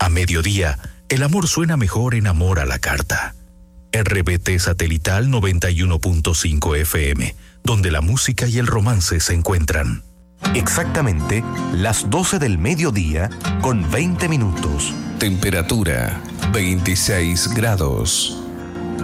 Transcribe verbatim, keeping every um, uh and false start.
A mediodía, el amor suena mejor en Amor a la Carta. R B T Satelital noventa y uno punto cinco F M, donde la música y el romance se encuentran. Exactamente las doce del mediodía con veinte minutos. Temperatura veintiséis grados.